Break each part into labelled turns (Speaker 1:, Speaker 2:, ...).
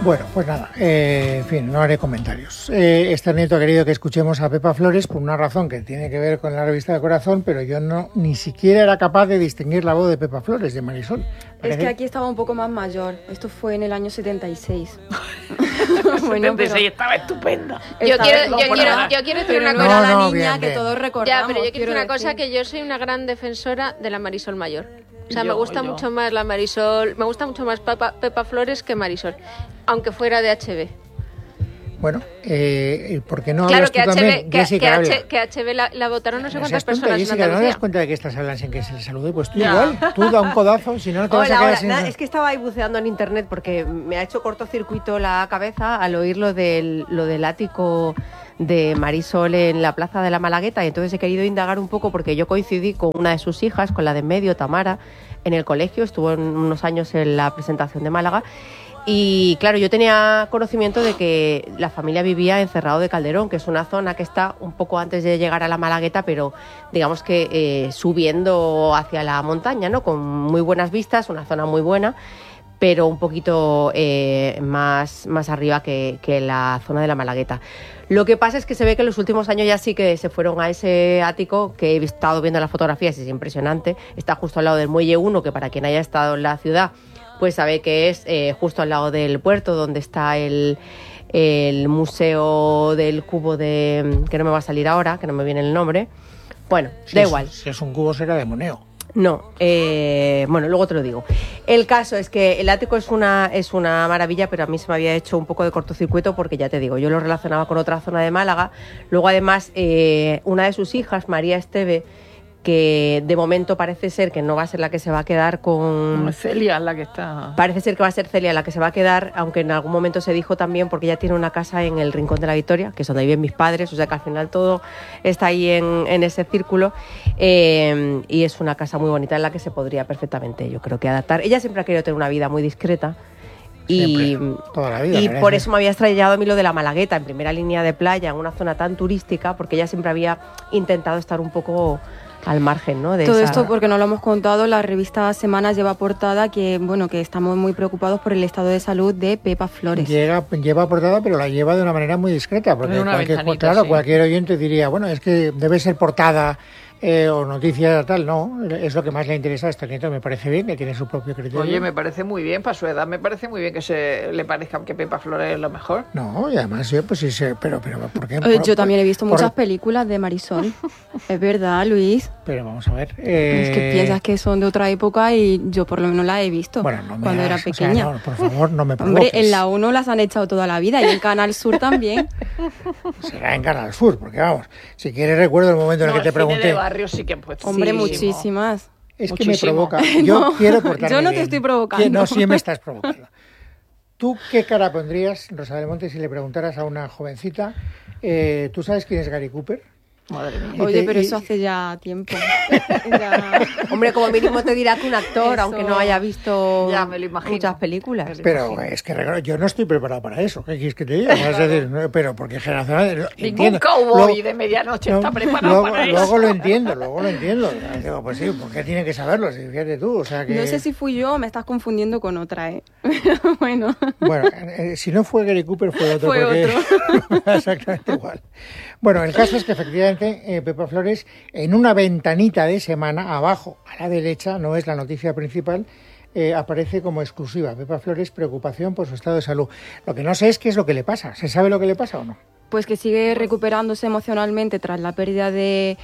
Speaker 1: Bueno, pues nada, en fin, no haré comentarios. Este nieto ha querido que escuchemos a Pepa Flores por una razón que tiene que ver con la revista del corazón, pero yo ni siquiera era capaz de distinguir la voz de Pepa Flores, de Marisol.
Speaker 2: Es que aquí estaba un poco más mayor. Esto fue en el año 76.
Speaker 3: Bueno, 76 estaba estupenda.
Speaker 4: Yo quiero decir una cosa.
Speaker 2: Era la niña
Speaker 1: bien,
Speaker 2: que
Speaker 1: bien.
Speaker 2: todos recordamos.
Speaker 4: Ya, pero yo quiero decir una
Speaker 2: decir.
Speaker 4: cosa, que yo soy una gran defensora de la Marisol mayor. O sea, me
Speaker 3: Yo.
Speaker 4: gusta mucho más la Marisol, me gusta mucho más Pepa Flores que Marisol, aunque fuera de HB.
Speaker 1: Bueno, ¿por qué no
Speaker 4: Claro,
Speaker 1: hablas
Speaker 4: que
Speaker 1: tú también,
Speaker 4: HB,
Speaker 1: Jessica? Habla.
Speaker 4: que HB la votaron no sé
Speaker 1: No
Speaker 4: cuántas
Speaker 1: seas tonta,
Speaker 4: personas en
Speaker 1: Jessica, ¿no das
Speaker 4: Andalucía.
Speaker 1: cuenta de que estas hablan sin que se les salude? Pues tú igual, tú da un codazo, si no te vas a quedar sin...
Speaker 5: Nada, es que estaba ahí buceando en internet porque me ha hecho cortocircuito la cabeza al oír lo del ático de Marisol en la plaza de la Malagueta, y entonces he querido indagar un poco porque yo coincidí con una de sus hijas, con la de en medio, Tamara, en el colegio, estuvo unos años en la presentación de Málaga. Y claro, yo tenía conocimiento de que la familia vivía en Cerrado de Calderón, que es una zona que está un poco antes de llegar a la Malagueta, pero digamos que subiendo hacia la montaña, ¿no? Con muy buenas vistas, una zona muy buena, pero un poquito más arriba que la zona de la Malagueta. Lo que pasa es que se ve que en los últimos años ya sí que se fueron a ese ático, que he estado viendo las fotografías, es impresionante. Está justo al lado del Muelle 1, que para quien haya estado en la ciudad, pues sabe que es justo al lado del puerto, donde está el museo del cubo de... que no me va a salir ahora, que no me viene el nombre. Bueno, da igual.
Speaker 1: Si es un cubo será de Moneo.
Speaker 5: No, bueno, luego te lo digo. El caso es que el ático es una maravilla, pero a mí se me había hecho un poco de cortocircuito porque, ya te digo, yo lo relacionaba con otra zona de Málaga. Luego, además, una de sus hijas, María Esteve, que de momento parece ser que no va a ser la que se va a quedar con...
Speaker 3: Celia es la que está...
Speaker 5: Parece ser que va a ser Celia la que se va a quedar, aunque en algún momento se dijo también, porque ella tiene una casa en el Rincón de la Victoria, que es donde viven mis padres, o sea que al final todo está ahí en ese círculo, y es una casa muy bonita en la que se podría perfectamente, yo creo que adaptar. Ella siempre ha querido tener una vida muy discreta, y,
Speaker 1: toda la vida,
Speaker 5: y
Speaker 1: parece.
Speaker 5: por eso me había estrellado a mí lo de la Malagueta, en primera línea de playa, en una zona tan turística, porque ella siempre había intentado estar un poco al margen, ¿no? De
Speaker 2: Todo
Speaker 5: esa...
Speaker 2: esto, porque no lo hemos contado, la revista Semanas lleva portada que estamos muy preocupados por el estado de salud de Pepa Flores.
Speaker 1: Lleva portada, pero la lleva de una manera muy discreta, porque
Speaker 3: En una ventanita,
Speaker 1: claro,
Speaker 3: sí.
Speaker 1: cualquier oyente diría, bueno, es que debe ser portada o noticia tal, no, es lo que más le interesa a este nieto, me parece bien, que tiene su propio criterio.
Speaker 3: Oye, me parece muy bien, para su edad, me parece muy bien que se le parezca que Pepa Flores es lo mejor.
Speaker 1: No, y además yo, pues sí, pero ¿por qué?
Speaker 2: Yo también he visto muchas películas de Marisol. Es verdad, Luis.
Speaker 1: Pero vamos a ver.
Speaker 2: Es que piensas que son de otra época y yo por lo menos las he visto
Speaker 1: Bueno, no me
Speaker 2: cuando era
Speaker 1: hagas, o
Speaker 2: pequeña.
Speaker 1: sea, no, por favor, no me provoques.
Speaker 2: Hombre, en la 1 las han echado toda la vida y en Canal Sur también.
Speaker 1: Será en Canal Sur, porque vamos, si quieres recuerdo el momento en el que te
Speaker 3: el cine
Speaker 1: pregunté.
Speaker 3: de barrio sí que han puesto.
Speaker 2: Hombre,
Speaker 3: muchísimo.
Speaker 2: muchísimas.
Speaker 1: Es que me
Speaker 3: Muchísimo.
Speaker 1: provoca. Yo
Speaker 2: No,
Speaker 1: quiero portarme
Speaker 2: yo no te
Speaker 1: bien.
Speaker 2: estoy provocando.
Speaker 1: No, sí me estás provocando. ¿Tú qué cara pondrías, Rosa del Monte, si le preguntaras a una jovencita, ¿tú sabes quién es Gary Cooper?
Speaker 3: Madre mía.
Speaker 2: Oye, pero eso hace ya tiempo. Ya.
Speaker 5: Hombre, como mínimo te dirá que un actor,
Speaker 2: Eso.
Speaker 5: aunque no haya visto
Speaker 3: Ya me lo imagino.
Speaker 5: muchas películas.
Speaker 1: Pero es que yo no estoy preparado para eso. ¿Qué quieres que te diga? Es decir, pero porque generacional...
Speaker 3: Ningún cowboy de medianoche está preparado para eso.
Speaker 1: Luego lo entiendo. Digo, pues sí, ¿por qué tienen que saberlo? Si fíjate tú, o sea que...
Speaker 2: No sé si fui yo o me estás confundiendo con otra, ¿eh? Bueno.
Speaker 1: Bueno, si no fue Gary Cooper fue otro.
Speaker 2: Fue
Speaker 1: porque exactamente igual. Bueno, el caso es que efectivamente Pepa Flores, en una ventanita de semana, abajo a la derecha, no es la noticia principal, aparece como exclusiva. Pepa Flores, preocupación por su estado de salud. Lo que no sé es qué es lo que le pasa. ¿Se sabe lo que le pasa o no?
Speaker 2: Pues que sigue recuperándose emocionalmente tras la pérdida de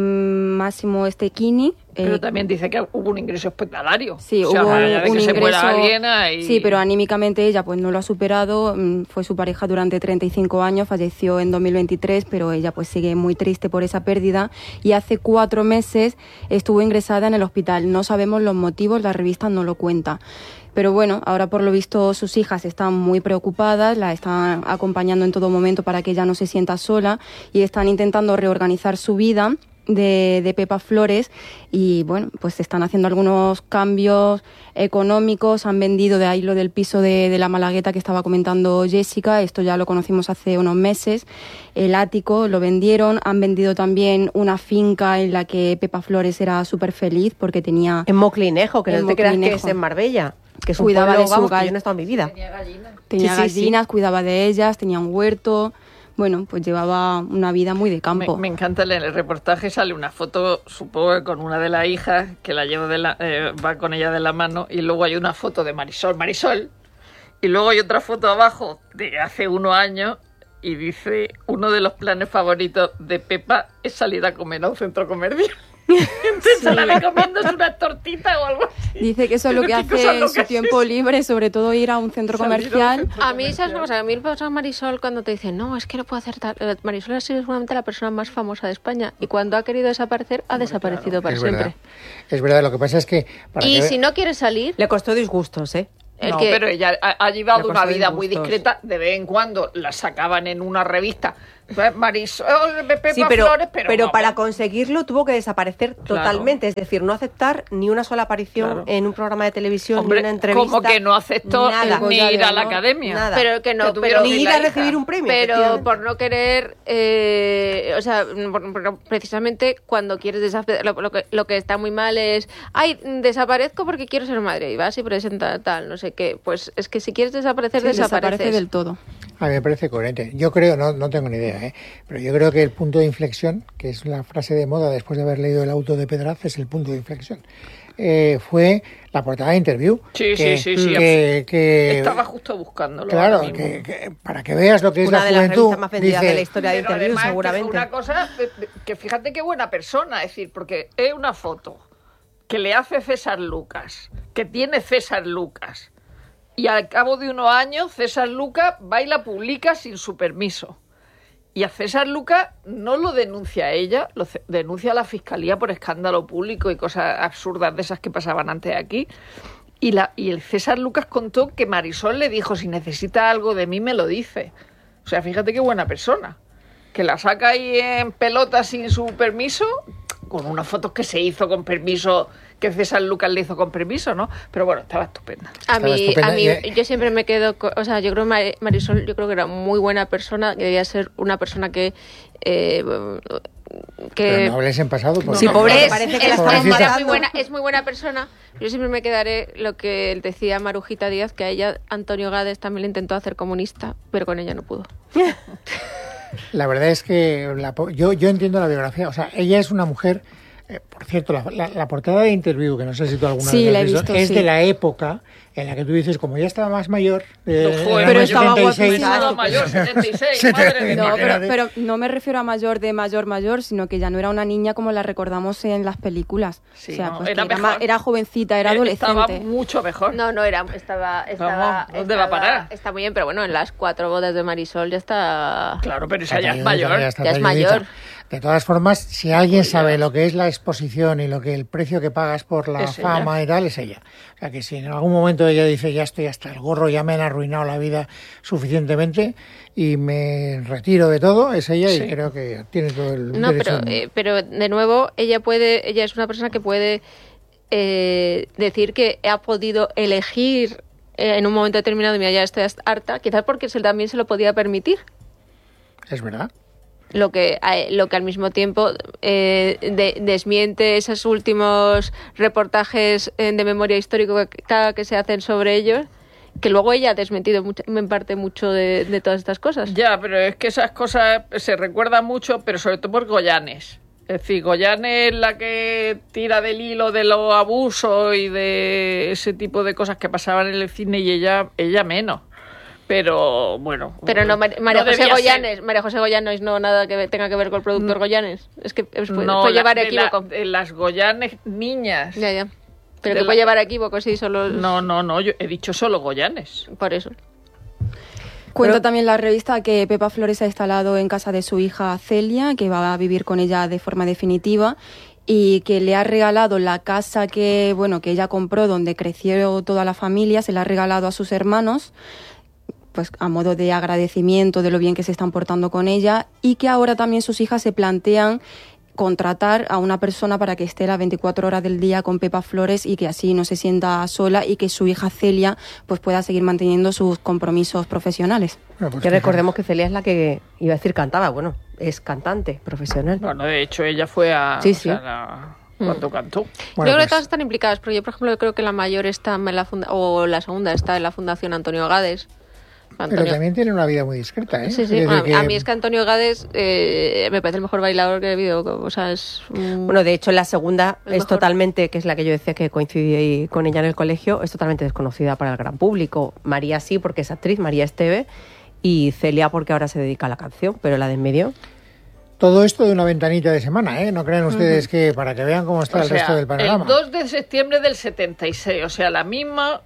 Speaker 2: Máximo Stechini.
Speaker 3: Pero también dice que hubo un ingreso hospitalario.
Speaker 2: Sí,
Speaker 3: o sea,
Speaker 2: hubo
Speaker 3: más allá de
Speaker 2: un
Speaker 3: que se muera
Speaker 2: ingreso.
Speaker 3: alguien ahí...
Speaker 2: Sí, pero anímicamente ella pues no lo ha superado. Fue su pareja durante 35 años, falleció en 2023, pero ella pues sigue muy triste por esa pérdida y hace 4 meses estuvo ingresada en el hospital. No sabemos los motivos, la revista no lo cuenta. Pero bueno, ahora por lo visto sus hijas están muy preocupadas, la están acompañando en todo momento para que ella no se sienta sola y están intentando reorganizar su vida de Pepa Flores y bueno, pues están haciendo algunos cambios económicos, han vendido, de ahí lo del piso de la Malagueta que estaba comentando Jessica, esto ya lo conocimos hace unos meses, el ático lo vendieron, han vendido también una finca en la que Pepa Flores era súper feliz porque tenía...
Speaker 5: En Moclinejo, que
Speaker 2: En
Speaker 5: no te creas que
Speaker 2: Moclinejo.
Speaker 5: es en Marbella. Que es un
Speaker 2: Cuidaba
Speaker 5: pueblo,
Speaker 2: de su
Speaker 5: vamos, que
Speaker 2: gall-
Speaker 5: yo no he estado en mi vida.
Speaker 2: Tenía
Speaker 5: Sí, sí,
Speaker 2: gallinas, cuidaba de ellas, tenía un huerto. Bueno, pues llevaba una vida muy de campo.
Speaker 3: Me encanta, en el reportaje sale una foto, supongo que con una de las hijas, que la lleva va con ella de la mano, y luego hay una foto de Marisol, y luego hay otra foto abajo de hace unos años, y dice, uno de los planes favoritos de Pepa es salir a comer a un centro comercial. Entonces sale comiéndose unas tortitas o algo así.
Speaker 2: Dice que eso es lo que hace en su tiempo libre, sobre todo ir a un centro comercial.
Speaker 4: A mí, ¿sabes una cosa? A mí me pasa Marisol cuando te dicen, no, es que no puedo hacer tal. Marisol ha sido seguramente la persona más famosa de España y cuando ha querido desaparecer, ha desaparecido para siempre.
Speaker 1: Es verdad, lo que pasa es que...
Speaker 4: Y si no quieres salir,
Speaker 5: Le costó disgustos, ¿eh?
Speaker 3: No, pero ella ha llevado una vida muy
Speaker 5: disgustos.
Speaker 3: discreta. De vez en cuando la sacaban en una revista. Marisol, Pepa
Speaker 5: Sí,
Speaker 3: Flores, pero
Speaker 5: pero
Speaker 3: vamos.
Speaker 5: para conseguirlo tuvo que desaparecer
Speaker 3: Claro.
Speaker 5: totalmente, es decir, no aceptar ni una sola aparición
Speaker 3: Claro.
Speaker 5: en un programa de televisión,
Speaker 3: Hombre,
Speaker 5: ni una entrevista.
Speaker 3: como que no aceptó
Speaker 5: nada.
Speaker 3: ni ir a la
Speaker 2: ¿no?
Speaker 3: academia.
Speaker 5: Nada.
Speaker 4: pero que no,
Speaker 3: Que tuvieron
Speaker 4: pero,
Speaker 5: ni ir
Speaker 3: la
Speaker 5: a
Speaker 3: hija.
Speaker 5: recibir un premio.
Speaker 4: pero
Speaker 5: efectivamente.
Speaker 4: por no querer, o sea, precisamente cuando quieres desaparecer, lo que está muy mal es, ay, desaparezco porque quiero ser madre y vas y presenta tal, no sé qué. Pues es que si quieres desaparecer,
Speaker 2: Sí, desaparece
Speaker 4: desapareces.
Speaker 2: del todo.
Speaker 1: A mí me parece coherente. Yo creo, no tengo ni idea, pero yo creo que el punto de inflexión, que es la frase de moda después de haber leído el auto de Pedraz, es el punto de inflexión. Fue la portada de Interview.
Speaker 3: Sí.
Speaker 1: Que
Speaker 3: Estaba justo buscándolo.
Speaker 1: claro,
Speaker 3: ahora mismo.
Speaker 1: que para que veas lo que es
Speaker 5: Una
Speaker 1: la
Speaker 5: de las
Speaker 1: juventud.
Speaker 5: revistas más vendidas
Speaker 1: dice,
Speaker 5: de la historia de
Speaker 3: Pero
Speaker 5: Interview,
Speaker 3: además que
Speaker 5: seguramente.
Speaker 3: fue una cosa que fíjate qué buena persona, es decir, porque es una foto que le hace César Lucas, que tiene César Lucas, y al cabo de unos años César Lucas va y la publica sin su permiso. Y a César Lucas no lo denuncia ella, denuncia a la Fiscalía por escándalo público y cosas absurdas de esas que pasaban antes aquí. Y el César Lucas contó que Marisol le dijo, si necesita algo de mí me lo dice. O sea, fíjate qué buena persona. Que la saca ahí en pelota sin su permiso, con unas fotos que se hizo con permiso, que César Lucas le hizo con permiso, ¿no? Pero bueno, estaba estupenda.
Speaker 4: A
Speaker 1: Estaba
Speaker 4: mí,
Speaker 1: estupenda.
Speaker 4: yo siempre me quedo, o sea, yo creo que Marisol, yo creo que era muy buena persona, que debía ser una persona que
Speaker 1: Pero no hables en pasado. Porque
Speaker 5: Sí, pobre,
Speaker 4: es,
Speaker 5: parece que
Speaker 4: es-
Speaker 5: la estamos
Speaker 4: es muy
Speaker 5: matando.
Speaker 4: buena, es muy buena persona. Yo siempre me quedaré lo que decía Marujita Díaz, que a ella Antonio Gades también le intentó hacer comunista, pero con ella no pudo.
Speaker 1: La verdad es que yo entiendo la biografía. O sea, ella es una mujer. Por cierto, la portada de Interview, que no sé si tú alguna
Speaker 2: Sí,
Speaker 1: vez
Speaker 2: la he
Speaker 1: has
Speaker 2: visto,
Speaker 1: es
Speaker 2: sí.
Speaker 1: de la época en la que tú dices, como ya estaba más mayor,
Speaker 3: Joder,
Speaker 2: Pero
Speaker 1: año
Speaker 2: estaba
Speaker 1: 76,
Speaker 2: guapísima.
Speaker 3: mayor, 76, madre mía.
Speaker 2: No,
Speaker 1: Imagínate.
Speaker 2: pero no me refiero a mayor, sino que ya no era una niña como la recordamos en las películas.
Speaker 3: Sí,
Speaker 2: o sea,
Speaker 3: no,
Speaker 2: pues
Speaker 3: era
Speaker 2: que
Speaker 3: mejor.
Speaker 2: era jovencita, era
Speaker 3: Estaba
Speaker 2: adolescente.
Speaker 3: mucho mejor.
Speaker 4: No, estaba
Speaker 3: Vamos, ¿dónde va a parar?
Speaker 4: Está muy bien, pero bueno, en las 4 bodas de Marisol ya está.
Speaker 3: Claro, pero esa
Speaker 1: Está
Speaker 3: ya es
Speaker 1: periodista,
Speaker 3: mayor.
Speaker 1: está
Speaker 4: Ya es
Speaker 1: periodista.
Speaker 4: mayor.
Speaker 1: De todas formas, si alguien sabe lo que es la exposición y lo que el precio que pagas por la
Speaker 3: Es
Speaker 1: fama y tal, es ella. O sea, que si en algún momento ella dice, ya estoy hasta el gorro, ya me han arruinado la vida suficientemente y me retiro de todo, es ella
Speaker 3: Sí.
Speaker 1: y creo que tiene todo el
Speaker 4: No,
Speaker 1: derecho.
Speaker 4: pero de nuevo, ella es una persona que puede decir que ha podido elegir en un momento determinado, mira, ya estoy harta, quizás porque también se lo podía permitir.
Speaker 1: Es verdad.
Speaker 4: Lo que al mismo tiempo desmiente esos últimos reportajes de memoria histórica que se hacen sobre ellos, que luego ella ha desmentido en parte mucho de todas estas cosas.
Speaker 3: Ya, pero es que esas cosas se recuerdan mucho, pero sobre todo por Goyanes. Es decir, Goyanes es la que tira del hilo de los abusos y de ese tipo de cosas que pasaban en el cine y ella menos. Pero bueno.
Speaker 4: Pero no, María
Speaker 3: no
Speaker 4: José
Speaker 3: debía
Speaker 4: Goyanes, María José Goyanes no nada que tenga que ver con el productor Goyanes. Es que
Speaker 3: No,
Speaker 4: puede llevar
Speaker 3: de
Speaker 4: equívoco.
Speaker 3: las Goyanes niñas.
Speaker 4: Ya. Pero
Speaker 3: de
Speaker 4: que
Speaker 3: la-
Speaker 4: puede llevar equívoco, sí, solo
Speaker 3: No, yo he dicho solo Goyanes.
Speaker 4: por eso.
Speaker 2: Cuenta también la revista que Pepa Flores ha instalado en casa de su hija Celia, que va a vivir con ella de forma definitiva, y que le ha regalado la casa que ella compró donde creció toda la familia, se la ha regalado a sus hermanos, pues a modo de agradecimiento de lo bien que se están portando con ella, y que ahora también sus hijas se plantean contratar a una persona para que esté las 24 horas del día con Pepa Flores y que así no se sienta sola y que su hija Celia pues pueda seguir manteniendo sus compromisos profesionales.
Speaker 1: Bueno, pues
Speaker 5: Que
Speaker 1: fíjate.
Speaker 5: recordemos que Celia es la que iba a decir cantaba, bueno, es cantante profesional.
Speaker 3: Bueno, de hecho ella fue a...
Speaker 5: Sí,
Speaker 3: o
Speaker 5: sí.
Speaker 3: sea, cuando cantó.
Speaker 1: Bueno,
Speaker 4: yo creo que
Speaker 1: pues,
Speaker 4: todas están implicadas, pero yo, por ejemplo, creo que la mayor está en la o la segunda está en la Fundación Antonio Gades.
Speaker 1: pero también tiene una vida muy discreta, ¿eh?
Speaker 4: Sí, sí.
Speaker 1: Es decir,
Speaker 4: A mí es que Antonio Gades me parece el mejor bailador que he visto. O sea, es
Speaker 5: Bueno, de hecho, la segunda
Speaker 4: El
Speaker 5: es
Speaker 4: mejor.
Speaker 5: totalmente, que es la que yo decía que coincidí con ella en el colegio, es totalmente desconocida para el gran público. María sí, porque es actriz, María Esteve, y Celia porque ahora se dedica a la canción, pero la de en medio...
Speaker 1: todo esto de una ventanita de semana, ¿eh? No crean ustedes que para que vean cómo está
Speaker 3: O
Speaker 1: el
Speaker 3: sea,
Speaker 1: resto del panorama.
Speaker 3: el 2 de septiembre del 76, o sea, la misma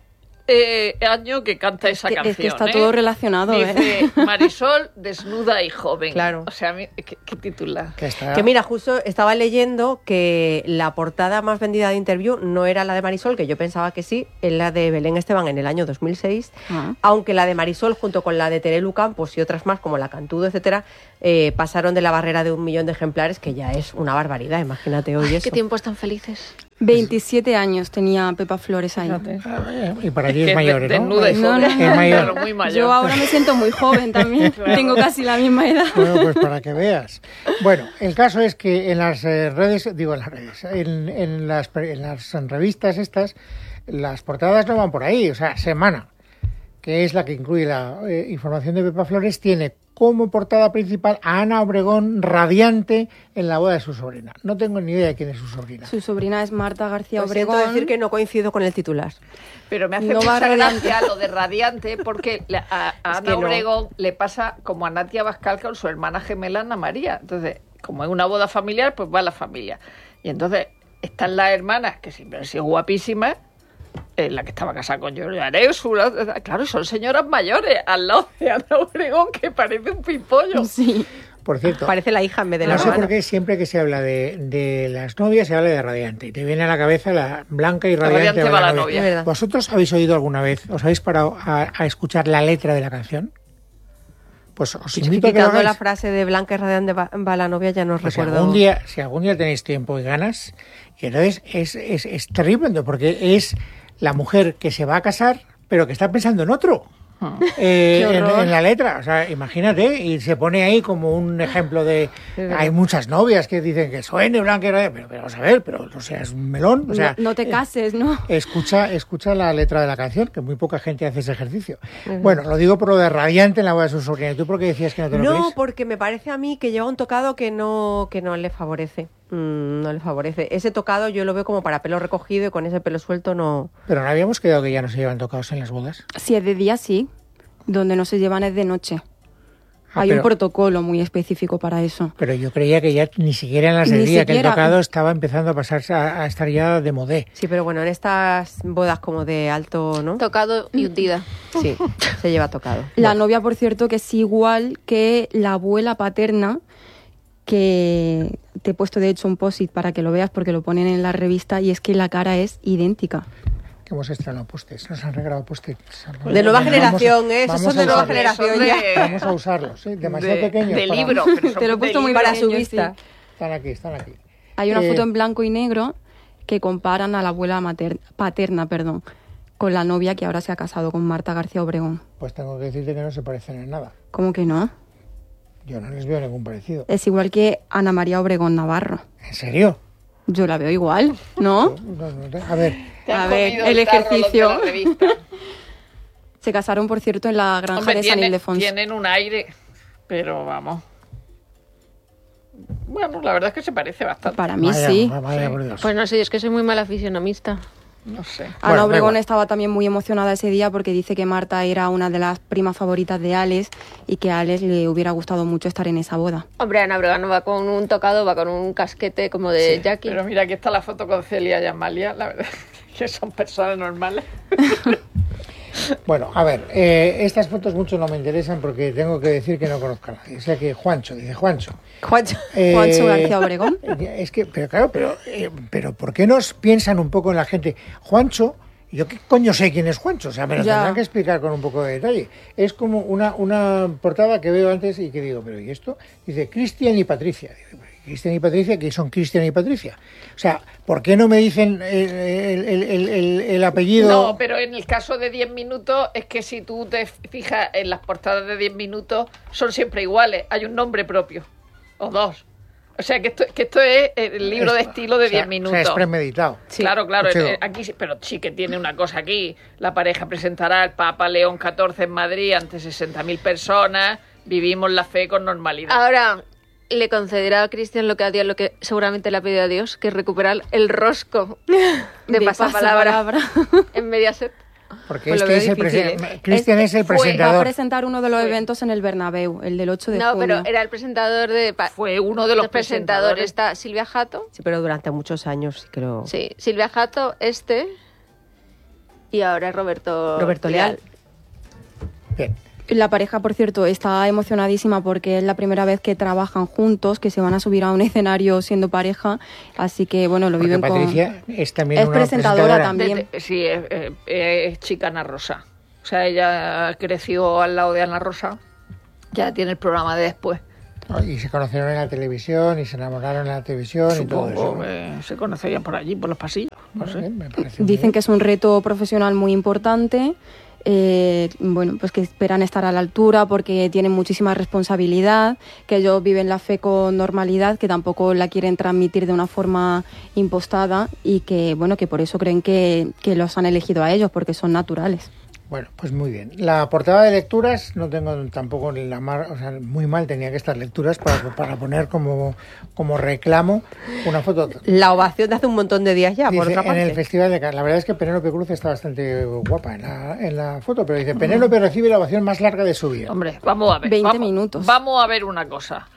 Speaker 3: año que canta esa canción.
Speaker 2: Es que está
Speaker 3: ¿eh?
Speaker 2: todo relacionado,
Speaker 3: Dice Marisol, desnuda y joven.
Speaker 5: Claro.
Speaker 3: O sea, ¿qué titular?
Speaker 1: Que está-
Speaker 5: Que mira, justo estaba leyendo que la portada más vendida de Interview no era la de Marisol, que yo pensaba que sí, es la de Belén Esteban en el año 2006,
Speaker 2: Ah.
Speaker 5: aunque la de Marisol junto con la de Terelu Campos y otras más como la Cantudo, etcétera, pasaron de la barrera de 1 millón de ejemplares, que ya es una barbaridad, imagínate hoy eso.
Speaker 4: qué tiempos tan felices.
Speaker 2: 27 años tenía Pepa Flores ahí.
Speaker 3: Fíjate.
Speaker 1: Y para ti
Speaker 3: Que
Speaker 1: es mayor, ¿no?
Speaker 3: desnuda y
Speaker 2: No,
Speaker 3: joven,
Speaker 2: no,
Speaker 1: Es mayor.
Speaker 3: pero muy mayor.
Speaker 2: Yo ahora me siento muy joven también. Tengo casi la misma edad.
Speaker 1: Bueno, pues para que veas. Bueno, el caso es que en las redes, digo en las redes, en las revistas estas, las portadas no van por ahí. O sea, Semana, que es la que incluye la información de Pepa Flores, tiene como portada principal a Ana Obregón radiante en la boda de su sobrina. No tengo ni idea de quién es su sobrina.
Speaker 2: Su sobrina es Marta García
Speaker 5: Pues siento
Speaker 2: Obregón.
Speaker 5: decir que no coincido con el titular.
Speaker 3: Pero me hace
Speaker 2: No va
Speaker 3: mucha
Speaker 2: radiante.
Speaker 3: gracia lo de radiante porque a Ana
Speaker 5: que no.
Speaker 3: Obregón le pasa como a Natia Bascal con su hermana gemela Ana María. Entonces, como es una boda familiar, pues va la familia. Y entonces están las hermanas, que siempre han sido guapísimas, la que estaba casada con Giorgio Arezzo, claro, son señoras mayores, al lado de Ana Obregón, que parece un pimpollo.
Speaker 2: Sí.
Speaker 1: Por cierto,
Speaker 5: Parece la hija en vez de la
Speaker 1: no sé
Speaker 5: hermana.
Speaker 1: por qué siempre que se habla de las novias se habla de radiante y te viene a la cabeza la blanca y radiante,
Speaker 3: radiante va la novia.
Speaker 5: Es verdad.
Speaker 1: ¿Vosotros habéis oído alguna vez, os habéis parado a escuchar la letra de la canción? Pues os
Speaker 5: Es que
Speaker 1: invito a que lo
Speaker 5: quitando la
Speaker 1: hagáis.
Speaker 5: frase de Blanca y Radiante va la novia, ya no
Speaker 1: Pues
Speaker 5: recuerdo.
Speaker 1: si algún día tenéis tiempo y ganas, y entonces es terrible, porque es la mujer que se va a casar, pero que está pensando en otro. En la letra, o sea, imagínate, y se pone ahí como un ejemplo de... Hay muchas novias que dicen que suene blanca y radiante, pero vamos a ver, pero no seas un melón, o sea...
Speaker 2: No te cases, ¿no?
Speaker 1: Escucha la letra de la canción, que muy poca gente hace ese ejercicio. Bueno, lo digo por lo de radiante en la boda de su sobrina. ¿Y tú por qué decías que no te lo
Speaker 5: No,
Speaker 1: crees?
Speaker 5: porque me parece a mí que lleva un tocado que no le favorece. No le favorece. Ese tocado yo lo veo como para pelo recogido y con ese pelo suelto no...
Speaker 1: Pero no habíamos quedado que ya no se llevan tocados en las bodas.
Speaker 2: Si es de día, sí. Donde no se llevan es de noche.
Speaker 1: Ah,
Speaker 2: Hay
Speaker 1: pero-
Speaker 2: un protocolo muy específico para eso.
Speaker 1: Pero yo creía que ya ni siquiera en las de
Speaker 2: Ni
Speaker 1: día, que el
Speaker 2: siquiera.
Speaker 1: tocado estaba empezando a pasarse a estar ya de modé.
Speaker 5: Sí, pero bueno, en estas bodas como de alto, ¿no?
Speaker 4: Tocado y hundida.
Speaker 5: Sí, se lleva tocado.
Speaker 2: La novia, por cierto, que es igual que la abuela paterna, que te he puesto de hecho un post-it para que lo veas porque lo ponen en la revista y es que la cara es idéntica.
Speaker 1: Que hemos estrenado postes, nos han regalado postes.
Speaker 5: De nueva
Speaker 1: Vamos a-
Speaker 5: generación, ¿eh? Esos
Speaker 1: vamos
Speaker 5: son
Speaker 1: a
Speaker 5: de nueva
Speaker 1: usarlos.
Speaker 5: generación
Speaker 3: Son
Speaker 5: ya.
Speaker 1: Vamos a usarlos, ¿sí? Demasiado
Speaker 3: de,
Speaker 1: pequeños.
Speaker 3: de
Speaker 1: para-
Speaker 3: libro. pero son
Speaker 2: Te lo he
Speaker 3: de
Speaker 2: puesto muy
Speaker 3: libro.
Speaker 5: Para su
Speaker 2: pequeño,
Speaker 5: vista.
Speaker 2: sí.
Speaker 1: Están aquí.
Speaker 2: Hay una
Speaker 1: Eh,
Speaker 2: foto en blanco y negro que comparan a la abuela paterna, con la novia que ahora se ha casado con Marta García Obregón.
Speaker 1: Pues tengo que decirte que no se parecen en nada.
Speaker 2: ¿Cómo que no?
Speaker 1: Yo no les veo ningún parecido.
Speaker 2: Es igual que Ana María Obregón Navarro.
Speaker 1: ¿En serio?
Speaker 2: Yo la veo igual, ¿no?
Speaker 1: A ver,
Speaker 3: Te han
Speaker 2: A ver,
Speaker 3: comido
Speaker 2: el
Speaker 3: tarro los de
Speaker 2: ejercicio.
Speaker 3: la revista.
Speaker 2: Se casaron, por cierto, en la granja
Speaker 3: Hombre,
Speaker 2: de San Ildefonso.
Speaker 3: tienen un aire, pero vamos. Bueno, la verdad es que se parece bastante.
Speaker 2: Para mí
Speaker 1: vaya,
Speaker 2: sí.
Speaker 1: vaya por Dios.
Speaker 4: Pues no sé, es que soy muy mala fisionomista.
Speaker 3: No sé.
Speaker 1: Bueno,
Speaker 2: Ana
Speaker 1: da
Speaker 2: Obregón
Speaker 1: igual.
Speaker 2: estaba también muy emocionada ese día porque dice que Marta era una de las primas favoritas de Alex y que a Alex le hubiera gustado mucho estar en esa boda.
Speaker 4: Hombre, Ana Obregón no va con un tocado, va con un casquete como de Jackie.
Speaker 3: Pero mira, aquí está la foto con Celia y Amalia, la verdad que son personas normales.
Speaker 1: Bueno, a ver, estas fotos mucho no me interesan porque tengo que decir que no conozco a nadie. O sea que Juancho, dice Juancho.
Speaker 5: Juancho.
Speaker 2: Juancho García Obregón.
Speaker 1: Es que, pero claro, pero ¿por qué nos piensan un poco en la gente? Juancho, yo qué coño sé quién es Juancho, o sea, me lo
Speaker 2: Ya.
Speaker 1: tendrán que explicar con un poco de detalle. Es como una portada que veo antes y que digo, pero ¿y esto? Dice Cristian y Patricia. Digo, Cristian y Patricia, ¿qué son Cristian y Patricia? O sea, ¿por qué no me dicen el apellido?
Speaker 3: No, pero en el caso de 10 minutos es que si tú te fijas en las portadas de 10 minutos son siempre iguales, hay un nombre propio, o dos. O sea, que esto es el libro de estilo de 10 minutos.
Speaker 1: O sea, es premeditado.
Speaker 5: Sí.
Speaker 3: Claro,
Speaker 1: Sí.
Speaker 3: aquí pero sí que tiene una cosa aquí. La pareja presentará al Papa León XIV en Madrid ante 60.000 personas. Vivimos la fe con normalidad.
Speaker 4: Ahora, le concederá a Cristian lo que seguramente le ha pedido a Dios, que es recuperar el rosco de pasapalabra en Mediaset.
Speaker 1: Porque
Speaker 5: Pues lo
Speaker 1: este
Speaker 5: veo
Speaker 1: es el
Speaker 5: difícil,
Speaker 1: Cristian es el
Speaker 2: Va a
Speaker 1: presentador.
Speaker 2: presentar uno de los eventos en el Bernabéu, el del 8 de
Speaker 4: No,
Speaker 2: junio.
Speaker 4: pero era el presentador
Speaker 3: Fue uno de los
Speaker 4: presentadores.
Speaker 3: presentadores.
Speaker 4: Está Silvia Jato.
Speaker 5: Sí, pero durante muchos años, creo.
Speaker 4: Sí, Silvia Jato, y ahora es Roberto
Speaker 5: Leal.
Speaker 1: Bien.
Speaker 2: La pareja, por cierto, está emocionadísima porque es la primera vez que trabajan juntos, que se van a subir a un escenario siendo pareja, así que bueno, lo
Speaker 1: Porque
Speaker 2: viven
Speaker 1: Patricia es también
Speaker 2: Es
Speaker 1: una
Speaker 2: presentadora
Speaker 1: presentadora.
Speaker 2: también.
Speaker 3: Sí, es chica Ana Rosa. O sea, ella creció al lado de Ana Rosa. Ya tiene el programa de después.
Speaker 1: Y se conocieron en la televisión y se enamoraron en la televisión y todo eso.
Speaker 3: Supongo que se conocerían por allí, por los pasillos. No
Speaker 1: Bueno,
Speaker 3: sé.
Speaker 1: bien, me parece muy
Speaker 2: Dicen
Speaker 1: bien.
Speaker 2: que es un reto profesional muy importante. Bueno, pues que esperan estar a la altura porque tienen muchísima responsabilidad, que ellos viven la fe con normalidad, que tampoco la quieren transmitir de una forma impostada y que, bueno, que por eso creen que los han elegido a ellos porque son naturales.
Speaker 1: Bueno, pues muy bien. La portada de lecturas no tengo tampoco la mar, o sea, muy mal tenía que estar lecturas para poner como reclamo una foto.
Speaker 5: La ovación de hace un montón de días ya, por
Speaker 1: Dice,
Speaker 5: otra
Speaker 1: en
Speaker 5: parte.
Speaker 1: el Festival de Cannes. La verdad es que Penélope Cruz está bastante guapa en la foto, pero dice, Penélope recibe la ovación más larga de su vida.
Speaker 3: Hombre, vamos a ver.
Speaker 2: 20 minutos.
Speaker 3: Vamos a ver una cosa.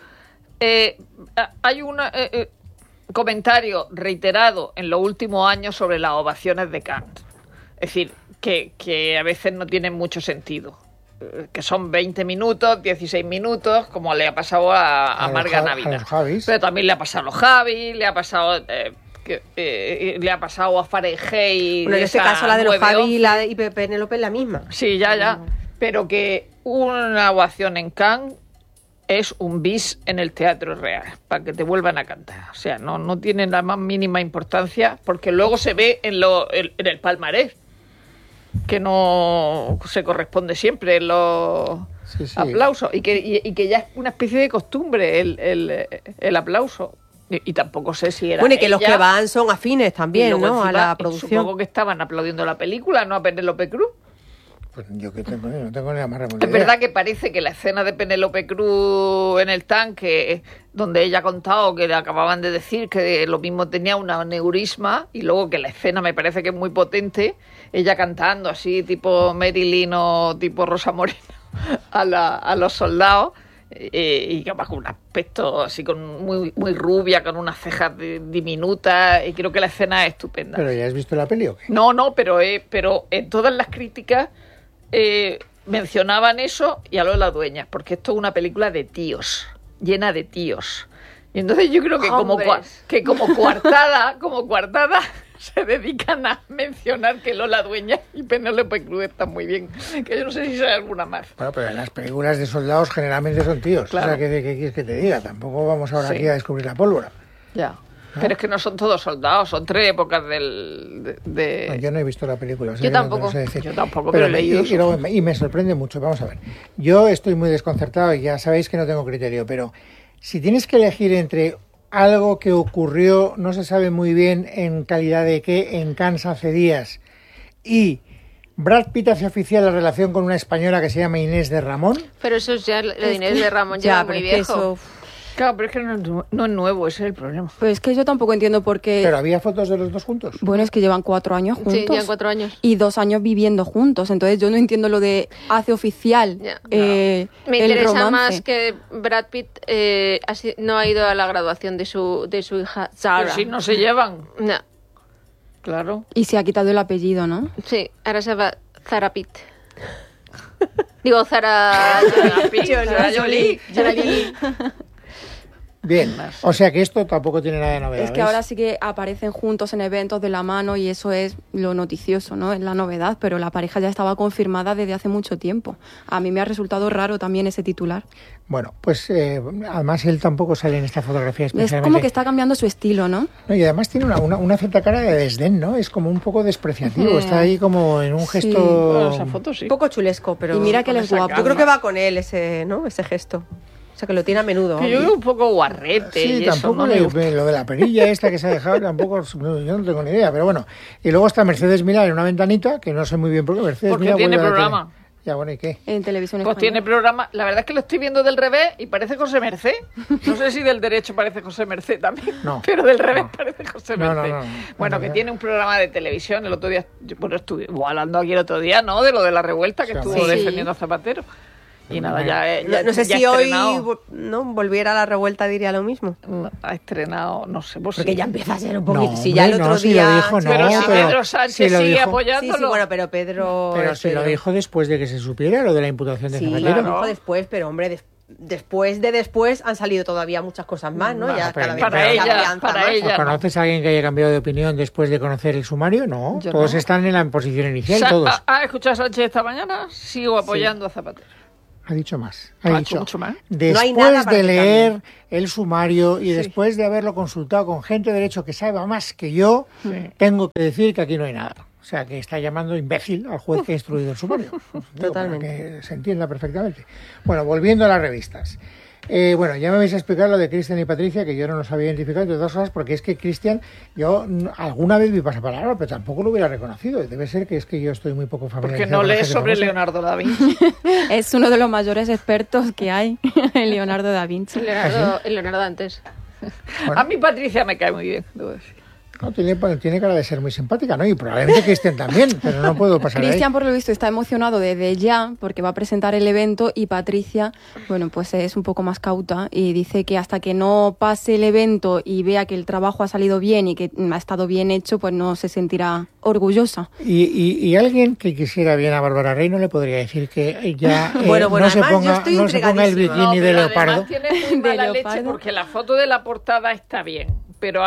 Speaker 3: Hay un comentario reiterado en los últimos años sobre las ovaciones de Cannes. Es decir, que a veces no tienen mucho sentido. Que son 20 minutos, 16 minutos, como le ha pasado a
Speaker 1: los
Speaker 3: Marga
Speaker 1: a
Speaker 3: Navidad.
Speaker 1: los Javis.
Speaker 3: Pero también le ha pasado a los Javis, le ha pasado... le ha pasado a Fahrenheit.
Speaker 5: Bueno, en este
Speaker 3: esa
Speaker 5: caso la de los
Speaker 3: 9-11.
Speaker 5: Javi y Penélope es la misma.
Speaker 3: Sí, ya. Pero que una ovación en Cannes es un bis en el teatro real, para que te vuelvan a cantar. O sea, no tiene la más mínima importancia, porque luego se ve en el palmarés, que no se corresponde siempre en los
Speaker 1: Sí, sí.
Speaker 3: aplausos, y que ya es una especie de costumbre el aplauso. Y tampoco sé si era
Speaker 5: Bueno, y que los
Speaker 3: ella,
Speaker 5: que van son afines
Speaker 3: y
Speaker 5: también,
Speaker 3: luego
Speaker 5: ¿no? A
Speaker 3: encima,
Speaker 5: la producción.
Speaker 3: Supongo que estaban aplaudiendo la película, no a Penélope Cruz.
Speaker 1: Pues yo que tengo, no tengo ni la más remota
Speaker 3: Es
Speaker 1: idea.
Speaker 3: verdad que parece que la escena de Penélope Cruz en el tanque, donde ella ha contado que le acababan de decir que lo mismo tenía un aneurisma, y luego que la escena me parece que es muy potente, ella cantando así tipo Marilyn o tipo Rosa Moreno a los soldados, y que va con un aspecto así muy rubia, con unas cejas diminutas, y creo que la escena es estupenda.
Speaker 1: ¿Pero ya has visto la peli o qué?
Speaker 3: No, pero en todas las críticas mencionaban eso y a Lola Dueñas, porque esto es una película de tíos, llena de tíos. Y entonces yo creo que como coartada se dedican a mencionar que Lola Dueñas y Penélope Cruz están muy bien, que yo no sé si hay alguna más.
Speaker 1: Bueno, pero en las películas de soldados generalmente son tíos.
Speaker 3: Claro.
Speaker 1: O sea, ¿qué quieres que te diga? Tampoco vamos ahora
Speaker 3: Sí.
Speaker 1: aquí a descubrir la pólvora.
Speaker 3: Ya. Pero es que no son todos soldados, son tres épocas de...
Speaker 1: No, yo no he visto la película. o sea
Speaker 4: Yo
Speaker 1: que no te
Speaker 4: tampoco.
Speaker 1: lo sé decir.
Speaker 3: Yo tampoco, pero he leído
Speaker 1: y luego me sorprende mucho. Vamos a ver. Yo estoy muy desconcertado y ya sabéis que no tengo criterio, pero si tienes que elegir entre algo que ocurrió, no se sabe muy bien en calidad de qué, en Cannes hace días, y Brad Pitt hace oficial la relación con una española que se llama Inés de Ramón,
Speaker 4: Pero eso es ya, lo de Inés de Ramón
Speaker 5: Ya,
Speaker 4: ya
Speaker 5: pero
Speaker 4: muy
Speaker 5: es que
Speaker 4: viejo.
Speaker 5: eso...
Speaker 3: Claro, pero es que no es nuevo, ese es el problema.
Speaker 2: Pues es que yo tampoco entiendo por qué...
Speaker 1: pero había fotos de los dos juntos.
Speaker 2: Bueno, es que llevan 4 años juntos.
Speaker 4: Sí, llevan 4 años.
Speaker 2: Y 2 años viviendo juntos. Entonces yo no entiendo lo de hace oficial
Speaker 4: Ya.
Speaker 2: el
Speaker 4: Me interesa
Speaker 2: romance.
Speaker 4: más que Brad Pitt no ha ido a la graduación de su hija Zara.
Speaker 3: Pero si no se llevan,
Speaker 4: No,
Speaker 3: claro.
Speaker 2: Y se ha quitado el apellido, ¿no?
Speaker 4: sí, ahora se llama Zara Pitt. Digo, Zara Jolie.
Speaker 1: Bien, o sea que esto tampoco tiene nada de novedad.
Speaker 2: Es que ahora sí que aparecen juntos en eventos de la mano y eso es lo noticioso, ¿no? Es la novedad, pero la pareja ya estaba confirmada desde hace mucho tiempo. A mí me ha resultado raro también ese titular.
Speaker 1: Bueno, pues además él tampoco sale en esta fotografía
Speaker 2: Es
Speaker 1: especialmente.
Speaker 2: como que está cambiando su estilo, ¿no?
Speaker 1: No, y además tiene una cierta cara de desdén, ¿no? Es como un poco despreciativo, está ahí como en un
Speaker 2: Sí.
Speaker 1: gesto...
Speaker 3: Bueno, esa foto sí.
Speaker 5: Un poco chulesco, pero...
Speaker 2: Y mira que él es guapo.
Speaker 5: Yo creo que va con él ese gesto. O sea, que lo tiene a menudo.
Speaker 3: Que yo veo un poco guarrete.
Speaker 1: Sí,
Speaker 3: y eso,
Speaker 1: tampoco
Speaker 3: ¿no? Me gusta.
Speaker 1: lo de la perilla esta que se ha dejado, tampoco, yo no tengo ni idea, pero bueno. Y luego está Mercedes Milá en una ventanita, que no sé muy bien por qué Mercedes
Speaker 3: Porque
Speaker 1: Milá
Speaker 3: tiene
Speaker 1: vuelve a la
Speaker 3: programa.
Speaker 1: tele. Ya, bueno, ¿y qué?
Speaker 2: En televisión
Speaker 3: Pues
Speaker 2: española.
Speaker 3: tiene programa. La verdad es que lo estoy viendo del revés y parece José Merced. No sé si del derecho parece José Merced también.
Speaker 1: No.
Speaker 3: Pero del revés
Speaker 1: No.
Speaker 3: parece José
Speaker 1: No,
Speaker 3: Merced.
Speaker 1: no.
Speaker 3: Bueno,
Speaker 1: No,
Speaker 3: que
Speaker 1: no.
Speaker 3: tiene un programa de televisión. El otro día, bueno, estuve hablando aquí el otro día, ¿no? De lo de la revuelta que
Speaker 1: Sí,
Speaker 3: estuvo
Speaker 1: hombre.
Speaker 3: defendiendo a Zapatero. Y nada,
Speaker 5: No sé
Speaker 3: ya
Speaker 5: si
Speaker 3: ha
Speaker 5: hoy
Speaker 3: estrenado.
Speaker 5: no volviera a la revuelta diría lo mismo.
Speaker 3: Ha estrenado, no sé, pues
Speaker 5: Porque
Speaker 3: sí.
Speaker 5: ya empieza a ser un
Speaker 1: No,
Speaker 5: poquito. Si ya el
Speaker 1: hombre,
Speaker 5: otro
Speaker 1: no, si
Speaker 5: día.
Speaker 1: lo dijo, no,
Speaker 3: Pero si
Speaker 1: pero
Speaker 3: Pedro Sánchez
Speaker 1: si lo
Speaker 3: sigue
Speaker 1: dijo.
Speaker 3: apoyándolo.
Speaker 5: Sí, bueno, pero Pedro.
Speaker 1: Pero
Speaker 5: es
Speaker 1: si lo
Speaker 5: Pedro.
Speaker 1: dijo después de que se supiera lo de la imputación de
Speaker 5: Sí,
Speaker 1: Zapatero.
Speaker 5: lo
Speaker 3: claro.
Speaker 5: dijo después, pero hombre, después han salido todavía muchas cosas más, ¿no?
Speaker 1: Bueno,
Speaker 5: Ya
Speaker 1: pero
Speaker 5: cada vez
Speaker 3: para
Speaker 5: más se
Speaker 3: ella,
Speaker 5: afianza
Speaker 3: para
Speaker 5: más.
Speaker 3: ella. no.
Speaker 1: ¿Conoces a alguien que haya cambiado de opinión después de conocer el sumario? No,
Speaker 3: Yo
Speaker 1: todos
Speaker 3: no.
Speaker 1: están en la posición inicial,
Speaker 3: Sa-
Speaker 1: todos.
Speaker 3: ¿Ha escuchado a Sánchez esta mañana? Sigo apoyando a Zapatero.
Speaker 1: Ha dicho más.
Speaker 3: Ha
Speaker 1: Ha
Speaker 3: hecho
Speaker 1: dicho,
Speaker 3: mucho más.
Speaker 1: después
Speaker 5: nada para
Speaker 1: de
Speaker 5: que
Speaker 1: leer
Speaker 5: cambie.
Speaker 1: el sumario y
Speaker 3: Sí.
Speaker 1: después de haberlo consultado con gente de derecho que sabe más que yo, tengo que decir que aquí no hay nada. O sea, que está llamando imbécil al juez que ha instruido el sumario. Digo,
Speaker 5: Totalmente.
Speaker 1: para que se entienda perfectamente. Bueno, volviendo a las revistas. Bueno, ya me vais a explicar lo de Cristian y Patricia, que yo no los había identificado, entre otras cosas, porque es que Cristian, yo alguna vez vi pasapalabra, pero tampoco lo hubiera reconocido. Debe ser que es que yo estoy muy poco
Speaker 3: Porque
Speaker 1: familiarizado
Speaker 3: no
Speaker 1: con la
Speaker 3: lees
Speaker 1: gente
Speaker 3: sobre
Speaker 1: famosa.
Speaker 3: Leonardo da Vinci.
Speaker 2: Es uno de los mayores expertos que hay, Leonardo da Vinci.
Speaker 4: Leonardo antes.
Speaker 1: Bueno.
Speaker 3: A mí Patricia me cae muy bien, debo decir.
Speaker 1: No, tiene cara de ser muy simpática, ¿no? Y probablemente Cristian también, pero no puedo pasar de ahí.
Speaker 2: Cristian, por lo visto, está emocionado desde ya porque va a presentar el evento y Patricia, bueno, pues es un poco más cauta y dice que hasta que no pase el evento y vea que el trabajo ha salido bien y que ha estado bien hecho, pues no se sentirá orgullosa.
Speaker 1: Y alguien que quisiera bien a Bárbara Rey no le podría decir que ya
Speaker 5: Bueno,
Speaker 1: no, se
Speaker 5: además, yo
Speaker 1: ponga,
Speaker 5: estoy
Speaker 1: no se ponga el
Speaker 5: intrigadísima.
Speaker 1: bikini de
Speaker 3: pero
Speaker 1: leopardo.
Speaker 3: además tiene muy
Speaker 2: De
Speaker 3: mala leche
Speaker 2: leopardo.
Speaker 3: porque la foto de la portada está bien. Pero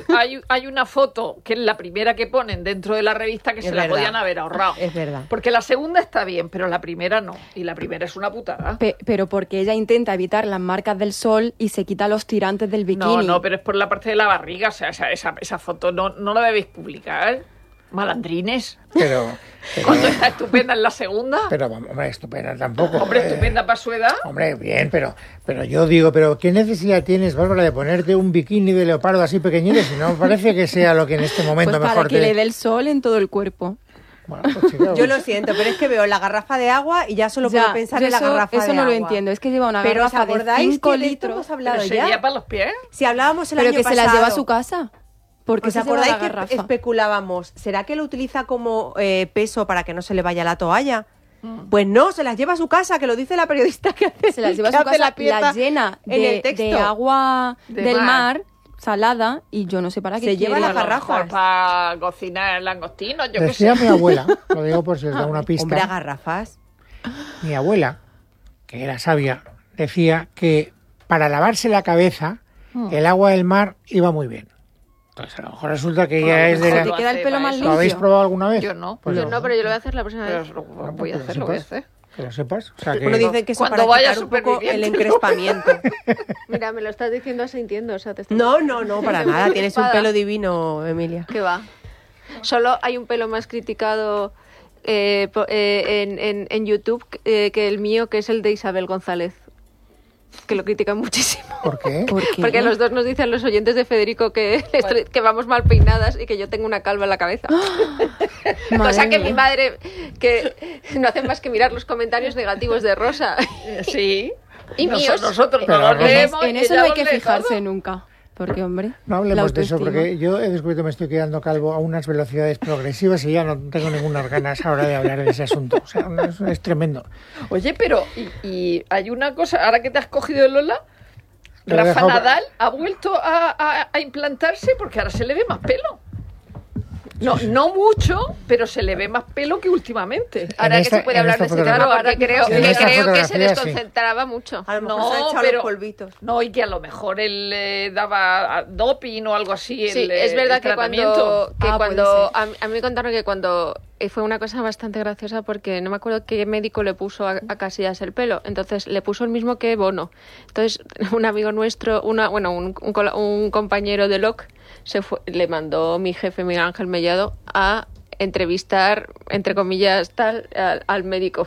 Speaker 3: hay una foto que es la primera que ponen dentro de la revista que
Speaker 5: Es
Speaker 3: se la
Speaker 5: verdad.
Speaker 3: podían haber ahorrado.
Speaker 5: Es verdad.
Speaker 3: Porque la segunda está bien, pero la primera no. Y la primera es una putada.
Speaker 2: Pero porque ella intenta evitar las marcas del sol y se quita los tirantes del bikini.
Speaker 3: No, pero es por la parte de la barriga. O sea, esa foto no la debéis publicar. Malandrines.
Speaker 1: Pero
Speaker 3: Cuando está estupenda en la segunda.
Speaker 1: pero hombre, estupenda tampoco.
Speaker 3: Hombre, estupenda para su edad.
Speaker 1: Hombre, bien, pero yo digo, pero ¿qué necesidad tienes, Bárbara, de ponerte un bikini de leopardo así pequeñito? Si no parece que sea lo que en este momento
Speaker 2: Pues para
Speaker 1: mejor
Speaker 2: que le dé el sol en todo el cuerpo.
Speaker 1: Bueno, pues, chica,
Speaker 5: Yo
Speaker 1: pues,
Speaker 5: lo siento, pero es que veo la garrafa de agua y ya solo
Speaker 2: Ya,
Speaker 5: puedo pensar
Speaker 2: yo
Speaker 5: en la
Speaker 2: eso-
Speaker 5: garrafa de
Speaker 2: eso
Speaker 5: agua.
Speaker 2: no lo entiendo, es que lleva una
Speaker 5: Pero ¿os
Speaker 2: garrafa de
Speaker 5: acordáis
Speaker 2: 5
Speaker 5: que de esto
Speaker 2: litros.
Speaker 5: hemos hablado
Speaker 3: Pero
Speaker 5: ya?
Speaker 3: sería para los pies.
Speaker 5: Si hablábamos el
Speaker 2: Pero
Speaker 5: año
Speaker 2: que
Speaker 5: pasado.
Speaker 2: se las lleva a su casa. Porque
Speaker 5: ¿Os
Speaker 2: se lleva la
Speaker 5: acordáis que
Speaker 2: garrafa.
Speaker 5: especulábamos? ¿Será que lo utiliza como peso para que no se le vaya la toalla? Pues no, se las lleva a su casa, que lo dice la periodista que hace,
Speaker 2: Se las lleva a
Speaker 5: que
Speaker 2: su
Speaker 5: hace
Speaker 2: casa,
Speaker 5: la pieza
Speaker 2: la llena
Speaker 5: en el texto.
Speaker 2: de agua
Speaker 3: De
Speaker 2: del
Speaker 3: mar.
Speaker 2: mar, salada, y yo no sé para qué
Speaker 5: Se lleva
Speaker 2: quiere.
Speaker 5: las garrafas.
Speaker 3: Para cocinar langostinos, yo qué
Speaker 1: decía
Speaker 3: sé.
Speaker 1: mi abuela, lo digo por si os da una pista.
Speaker 5: Hombre, a garrafas.
Speaker 1: Mi abuela, que era sabia, decía que para lavarse la cabeza el agua del mar iba muy bien. Entonces, a lo mejor resulta que
Speaker 3: Pues a
Speaker 1: ella
Speaker 3: lo
Speaker 1: es de
Speaker 3: mejor
Speaker 1: la...
Speaker 2: Te queda el pelo más
Speaker 3: ¿Lo
Speaker 1: ¿Lo habéis
Speaker 2: limpio.
Speaker 1: probado alguna vez?
Speaker 3: Yo no.
Speaker 1: Pues
Speaker 4: Yo no, pero yo lo voy a hacer la próxima
Speaker 3: Pero
Speaker 4: vez.
Speaker 3: lo
Speaker 1: Bueno,
Speaker 3: voy a
Speaker 1: pues
Speaker 3: hacer, lo voy a hacer.
Speaker 1: Que lo sepas. O sea, que...
Speaker 5: Uno dice que eso
Speaker 3: Cuando
Speaker 5: para
Speaker 3: vaya
Speaker 5: quitar un poco el
Speaker 3: superviviente, ¿no?
Speaker 5: encrespamiento.
Speaker 4: Mira, me lo estás diciendo asintiendo. O sea, te estoy-
Speaker 5: No, para
Speaker 4: Estoy
Speaker 5: nada.
Speaker 4: muy
Speaker 5: Tienes un
Speaker 4: preocupada.
Speaker 5: pelo divino, Emilia.
Speaker 4: ¿Qué va? Solo hay un pelo más criticado en YouTube que el mío, que es el de Isabel González. Que lo critican muchísimo.
Speaker 1: ¿Por qué?
Speaker 2: ¿Por qué?
Speaker 4: Porque los dos nos dicen los oyentes de Federico que vamos mal peinadas y que yo tengo una calva en la cabeza. Cosa
Speaker 2: Madre
Speaker 4: que
Speaker 2: mía.
Speaker 4: mi madre, que no hace más que mirar los comentarios negativos de Rosa.
Speaker 3: Sí.
Speaker 4: Y míos.
Speaker 3: Nosotros
Speaker 1: Pero
Speaker 3: no los
Speaker 1: Rosa-
Speaker 3: leemos.
Speaker 2: En
Speaker 3: y
Speaker 2: eso
Speaker 3: ella
Speaker 2: no hay
Speaker 3: los
Speaker 2: que
Speaker 3: lee
Speaker 2: fijarse
Speaker 3: todo.
Speaker 2: nunca. Porque, hombre,
Speaker 1: No
Speaker 2: la
Speaker 1: hablemos de eso,
Speaker 2: autoestima.
Speaker 1: porque yo he descubierto que me estoy quedando calvo a unas velocidades progresivas y ya no tengo ninguna ganas ahora de hablar de ese asunto. O sea, es tremendo.
Speaker 3: Oye, pero y hay una cosa, ahora que te has cogido el Lola,
Speaker 1: Lo he
Speaker 3: Rafa
Speaker 1: dejado-
Speaker 3: Nadal ha vuelto a implantarse porque ahora se le ve más pelo. No mucho, pero se le ve más pelo que últimamente.
Speaker 4: Ahora
Speaker 1: esta-
Speaker 4: que se puede
Speaker 1: en
Speaker 4: hablar
Speaker 1: esta
Speaker 4: de ese
Speaker 1: fotografía.
Speaker 4: tema, porque
Speaker 3: En
Speaker 4: creo
Speaker 1: esta
Speaker 4: que se
Speaker 1: fotografía, sí.
Speaker 4: desconcentraba mucho.
Speaker 5: A lo mejor
Speaker 3: No,
Speaker 5: se ha echado
Speaker 3: pero-
Speaker 5: los polvitos.
Speaker 3: No, y que a lo mejor él daba doping o algo así.
Speaker 4: Sí,
Speaker 3: el
Speaker 4: es verdad
Speaker 3: el
Speaker 4: que
Speaker 3: tratamiento.
Speaker 2: puede
Speaker 4: a mí me contaron que cuando fue una cosa bastante graciosa porque no me acuerdo qué médico le puso a Casillas el pelo, entonces le puso el mismo que Bono. Entonces un amigo nuestro, un compañero de LOC le mandó mi jefe Miguel Ángel Mellado a entrevistar, entre comillas, al médico.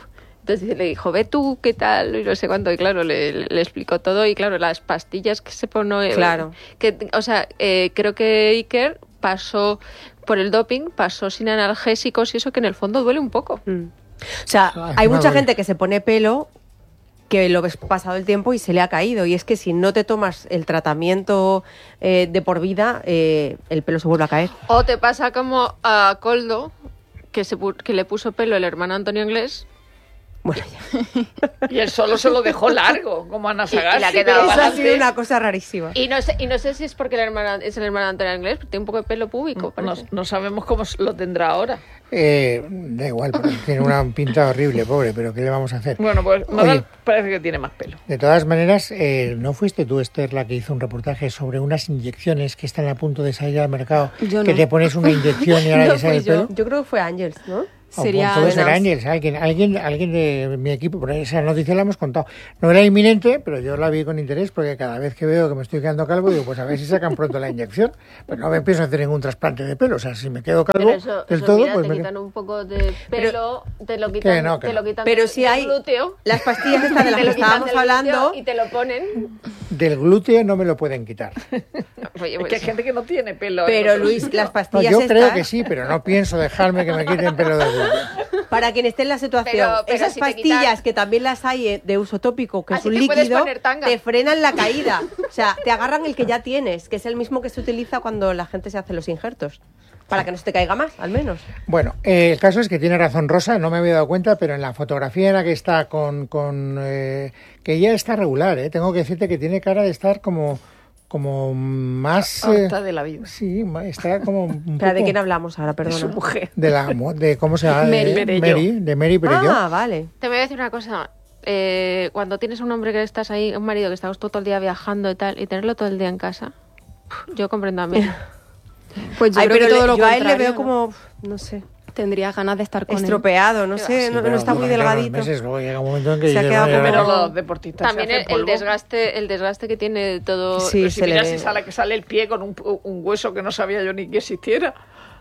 Speaker 4: Entonces le dijo, ve tú, ¿qué tal? Y no sé cuánto. Y claro, le explicó todo. Y claro, las pastillas que se pone...
Speaker 5: Claro.
Speaker 4: Creo que Iker pasó por el doping, pasó sin analgésicos y eso que en el fondo duele un poco.
Speaker 5: O sea, hay mucha gente que se pone pelo que lo ves pasado el tiempo y se le ha caído. Y es que si no te tomas el tratamiento de por vida, el pelo se vuelve a caer.
Speaker 4: O te pasa como a Koldo, que le puso pelo el hermano Antonio Inglés.
Speaker 5: Bueno, ya.
Speaker 3: Y él solo se lo dejó largo, como Ana Sagasti.
Speaker 4: Y la que daba
Speaker 5: Eso ha sido una cosa rarísima.
Speaker 4: Y no sé si es porque es el hermano Antonio Inglés, porque tiene un poco de pelo púbico.
Speaker 3: No sabemos cómo lo tendrá ahora.
Speaker 1: Da igual, pero tiene una pinta horrible, pobre, pero ¿qué le vamos a hacer?
Speaker 3: Bueno, pues Nadal parece que tiene más pelo.
Speaker 1: De todas maneras, ¿no fuiste tú, Esther, la que hizo un reportaje sobre unas inyecciones que están a punto de salir al mercado?
Speaker 2: Yo
Speaker 1: que
Speaker 2: no.
Speaker 1: te pones una inyección y ahora
Speaker 2: No
Speaker 1: te sale el
Speaker 2: fui yo.
Speaker 1: pelo.
Speaker 5: Yo creo que fue Ángels, ¿no?
Speaker 2: Sería
Speaker 1: puede ser
Speaker 2: Venus.
Speaker 1: Ángels, alguien de mi equipo, porque esa noticia la hemos contado. No era inminente, pero yo la vi con interés porque cada vez que veo que me estoy quedando calvo, digo, pues a ver si sacan pronto la inyección. Pero no me pienso hacer ningún trasplante de pelo, o sea, si me quedo calvo del todo,
Speaker 4: mira,
Speaker 1: pues
Speaker 4: te
Speaker 1: me
Speaker 4: quitan un poco de pelo, te lo quitan,
Speaker 1: Que no.
Speaker 4: te lo quitan
Speaker 5: Pero
Speaker 4: del-
Speaker 5: si
Speaker 4: del
Speaker 5: hay
Speaker 4: glúteo,
Speaker 5: las pastillas estas de las
Speaker 4: te
Speaker 5: que
Speaker 4: lo quitan
Speaker 5: estábamos
Speaker 4: del
Speaker 5: hablando.
Speaker 4: glúteo y te lo ponen.
Speaker 1: del glúteo no me lo pueden quitar.
Speaker 4: Oye,
Speaker 3: Es
Speaker 4: pues,
Speaker 3: que hay gente que no tiene pelo.
Speaker 5: Pero
Speaker 3: en otro
Speaker 5: Luis,
Speaker 3: sitio.
Speaker 5: las
Speaker 1: No,
Speaker 5: pastillas
Speaker 1: yo creo
Speaker 5: estas,
Speaker 1: que sí, pero no pienso dejarme que me quiten pelo del glúteo.
Speaker 5: para quien esté en la situación,
Speaker 4: Pero
Speaker 5: esas
Speaker 4: si te
Speaker 5: pastillas
Speaker 4: quitan-
Speaker 5: que también las hay de uso tópico, que es
Speaker 4: Así
Speaker 5: un
Speaker 4: te puedes
Speaker 5: líquido,
Speaker 4: poner tanga.
Speaker 5: te frenan la caída. O sea, te agarran el que ya tienes, que es el mismo que se utiliza cuando la gente se hace los injertos. Para que no se te caiga más, al menos.
Speaker 1: Bueno, el caso es que tiene razón Rosa, no me había dado cuenta, pero en la fotografía en la que está que ya está regular, tengo que decirte que tiene cara de estar como más...
Speaker 3: Harta de la vida.
Speaker 1: sí, está como un
Speaker 5: Pero ¿de
Speaker 1: poco
Speaker 5: quién hablamos ahora?
Speaker 3: De su
Speaker 5: Perdona.
Speaker 3: mujer.
Speaker 1: de ¿cómo se llama?
Speaker 3: Mary Perelló.
Speaker 1: De Mary Perelló.
Speaker 5: Ah, vale.
Speaker 4: te voy a decir una cosa. Cuando tienes un hombre que estás ahí, un marido que estás todo el día viajando y tal, y tenerlo todo el día en casa, yo comprendo a mí.
Speaker 2: Pues yo
Speaker 5: Ay,
Speaker 2: creo
Speaker 5: pero
Speaker 2: que todo lo
Speaker 5: yo a él le
Speaker 2: contrario,
Speaker 5: veo
Speaker 2: ¿no?
Speaker 5: como, no sé,
Speaker 2: Tendría ganas de estar con él.
Speaker 5: estropeado, no sé,
Speaker 1: Sí,
Speaker 5: no
Speaker 1: pero
Speaker 5: está muy
Speaker 1: durante unos
Speaker 5: delgadito.
Speaker 1: meses, luego llega un momento en que
Speaker 5: Se ha
Speaker 1: dices,
Speaker 5: quedado
Speaker 1: "Vaya,
Speaker 5: como-
Speaker 3: Pero
Speaker 1: vaya".
Speaker 3: los deportistas
Speaker 4: También
Speaker 3: se hacen
Speaker 4: el
Speaker 3: polvo.
Speaker 4: desgaste que tiene todo.
Speaker 5: Sí,
Speaker 3: Pero si
Speaker 5: se le
Speaker 3: mira
Speaker 5: ve.
Speaker 3: si sale el pie con un hueso que no sabía yo ni que existiera.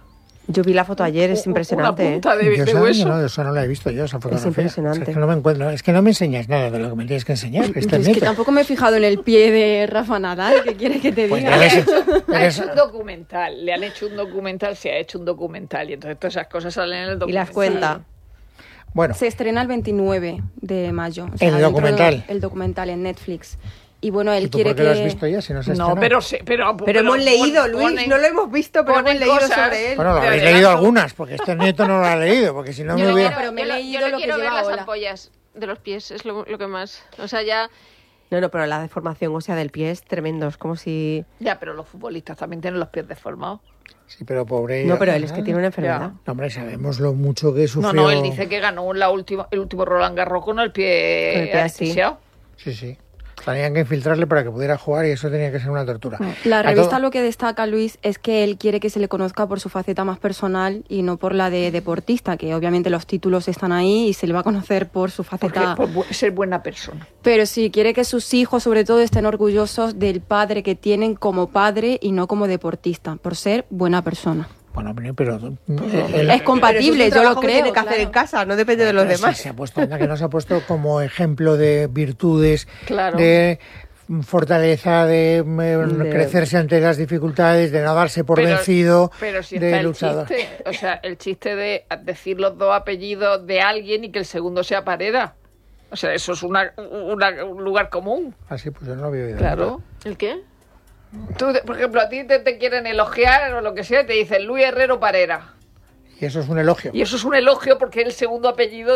Speaker 5: Yo vi la foto ayer, es impresionante.
Speaker 3: Una punta de
Speaker 1: Yo esa,
Speaker 3: hueso.
Speaker 1: no, eso no la he visto yo, esa fotografía.
Speaker 5: impresionante.
Speaker 1: O sea, es que no me encuentro, es que no me enseñas nada de lo que me tienes que enseñar.
Speaker 2: Es
Speaker 1: Esta
Speaker 2: que tampoco me he fijado en el pie de Rafa Nadal, ¿qué quieres que te
Speaker 1: Pues
Speaker 2: diga?
Speaker 1: debe ser-
Speaker 3: Ha
Speaker 1: debe
Speaker 3: hecho
Speaker 1: ser-
Speaker 3: un documental, le han hecho un documental, se ha hecho un documental y entonces todas esas cosas salen en el
Speaker 5: Y
Speaker 3: documental.
Speaker 5: las cuenta.
Speaker 1: Bueno,
Speaker 2: Se estrena el 29 de mayo. O
Speaker 1: ¿El
Speaker 2: dentro
Speaker 1: documental?
Speaker 2: El documental en Netflix. Y bueno,
Speaker 1: ¿y
Speaker 2: él
Speaker 1: tú
Speaker 2: quiere
Speaker 1: por qué lo has
Speaker 2: que...
Speaker 1: visto ya si no se ha
Speaker 3: No,
Speaker 1: estrenado?
Speaker 5: Pero hemos leído, Luis,
Speaker 3: ponen-
Speaker 5: no lo hemos visto, pero hemos
Speaker 3: ponen
Speaker 5: leído
Speaker 3: cosas.
Speaker 5: sobre él.
Speaker 1: Bueno, lo
Speaker 3: Te
Speaker 1: habéis
Speaker 3: adelanto.
Speaker 1: leído algunas, porque este nieto no lo ha leído, porque si no
Speaker 2: Yo
Speaker 1: me
Speaker 2: no
Speaker 1: hubiera...
Speaker 2: pero me he leído
Speaker 4: yo
Speaker 2: lo que
Speaker 4: quiero ver
Speaker 2: lleva
Speaker 4: las
Speaker 2: Ola.
Speaker 4: ampollas de los pies, es lo que más. O sea, ya.
Speaker 5: No, pero la deformación ósea del pie es tremendo, es como si...
Speaker 3: Ya, pero los futbolistas también tienen los pies deformados.
Speaker 1: Sí, pero pobre...
Speaker 5: No, pero él es que tiene una enfermedad.
Speaker 1: No, hombre, sabemos lo mucho que
Speaker 3: No,
Speaker 1: sufrió...
Speaker 3: no, él dice que ganó el último Roland Garros con el pie,
Speaker 5: Con el pie así.
Speaker 3: anestesiado.
Speaker 1: Sí, sí. Tenían que infiltrarle para que pudiera jugar y eso tenía que ser una tortura.
Speaker 2: La
Speaker 1: A
Speaker 2: revista
Speaker 1: todo-
Speaker 2: lo que destaca, Luis, es que él quiere que se le conozca por su faceta más personal y no por la de deportista, que obviamente los títulos están ahí y se le va a conocer por su
Speaker 3: Porque
Speaker 2: faceta.
Speaker 3: por ser buena persona.
Speaker 2: Pero sí, quiere que sus hijos, sobre todo, estén orgullosos del padre que tienen como padre y no como deportista, por ser buena persona.
Speaker 1: Bueno, pero...
Speaker 2: Es compatible, yo lo creo.
Speaker 5: Tiene que hacer
Speaker 2: claro.
Speaker 5: en casa, no depende de los
Speaker 1: Pero sí,
Speaker 5: demás.
Speaker 1: se ha puesto, anda que no se ha puesto como ejemplo de virtudes,
Speaker 3: Claro.
Speaker 1: de fortaleza, de crecerse ante las dificultades, de no darse por vencido,
Speaker 3: pero si
Speaker 1: de
Speaker 3: está el
Speaker 1: luchador.
Speaker 3: chiste, o sea, el chiste de decir los dos apellidos de alguien y que el segundo sea Pareda. O sea, eso es un lugar común.
Speaker 1: Así, pues yo no lo había oído.
Speaker 3: Claro.
Speaker 4: ¿El qué?
Speaker 3: Tú, por ejemplo, a ti te quieren elogiar o lo que sea y te dicen Luis Herrero Parera.
Speaker 1: Y eso es un elogio.
Speaker 3: Y eso es un elogio porque es el segundo apellido